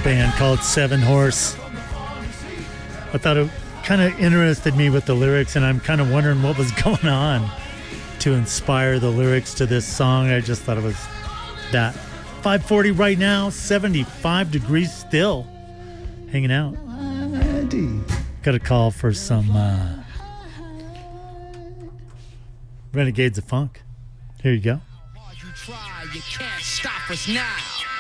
band called Seven Horse. I thought it kind of interested me with the lyrics, and I'm kind of wondering what was going on to inspire the lyrics to this song. I just thought it was that. 5:40 right now, 75 degrees still. Hanging out. Got a call for some Renegades of Funk. Here you go. You try, you can't stop us now.